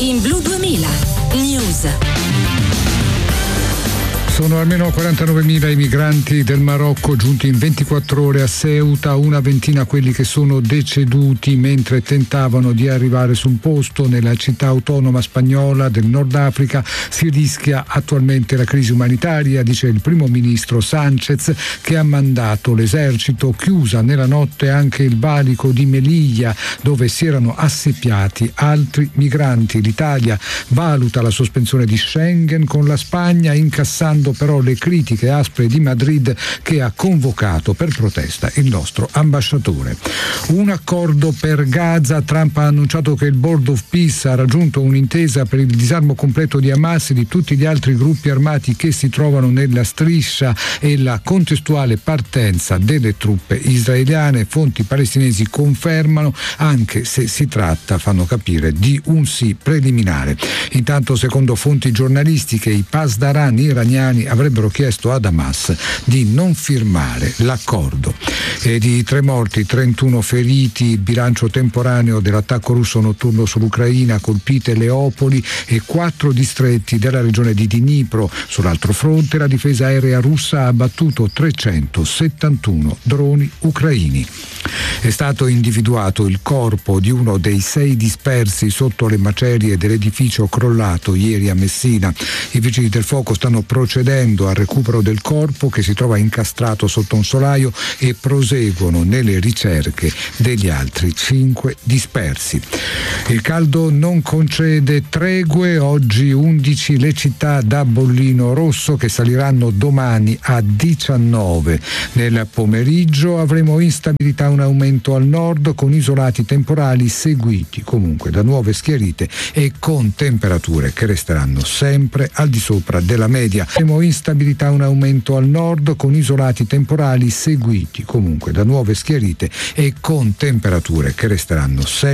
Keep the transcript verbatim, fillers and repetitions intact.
in Blu duemila News. Sono almeno quarantanovemila i migranti del Marocco giunti in ventiquattro ore a Ceuta, una ventina quelli che sono deceduti mentre tentavano di arrivare sul posto. Nella città autonoma spagnola del Nord Africa si rischia attualmente la crisi umanitaria, dice il primo ministro Sánchez, che ha mandato l'esercito. Chiusa nella notte anche il valico di Melilla, dove si erano asseppiati altri migranti. L'Italia valuta la sospensione di Schengen con la Spagna, incassando però le critiche aspre di Madrid, che ha convocato per protesta il nostro ambasciatore. Un accordo per Gaza. Trump ha annunciato che il Board of Peace ha raggiunto un'intesa per il disarmo completo di Hamas e di tutti gli altri gruppi armati che si trovano nella striscia e la contestuale partenza delle truppe israeliane. Fonti palestinesi confermano, anche se si tratta, fanno capire, di un sì preliminare. Intanto, secondo fonti giornalistiche, i pasdaran iraniani avrebbero chiesto ad Hamas di non firmare l'accordo. E di tre morti, trentuno feriti, il bilancio temporaneo dell'attacco russo notturno sull'Ucraina, colpite Leopoli e quattro distretti della regione di Dnipro. Sull'altro fronte, la difesa aerea russa ha abbattuto trecentosettantuno droni ucraini. È stato individuato il corpo di uno dei sei dispersi sotto le macerie dell'edificio crollato ieri a Messina. I vigili del fuoco stanno procedendo al recupero del corpo, che si trova incastrato sotto un solaio, e proseguono nelle ricerche degli altri cinque dispersi. Il caldo non concede tregue. Oggi undici le città da bollino rosso, che saliranno domani a diciannove. Nel pomeriggio avremo instabilità, un aumento al nord con isolati temporali seguiti comunque da nuove schiarite e con temperature che resteranno sempre al di sopra della media. Avremo instabilità, un aumento al nord con isolati temporali seguiti comunque da nuove schiarite e con temperature che resteranno sempre